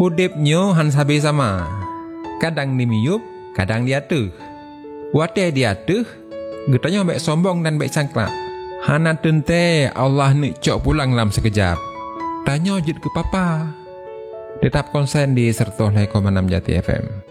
Hudipnyo han sabe sama. Kadang di miyup, kadang di atuh. Wate di atuh, getanya baik sombong dan baik cangklak. Hana tente Allah ni cok pulang dalam sekejap. Tanya jid ke papa. Tetap konsen di 105,6 Jati FM.